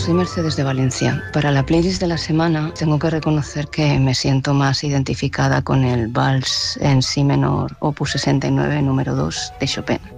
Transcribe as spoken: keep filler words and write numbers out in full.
soy Mercedes de Valencia. Para la playlist de la semana tengo que reconocer que me siento más identificada con el Vals en Si menor, opus sesenta y nueve, número dos de Chopin.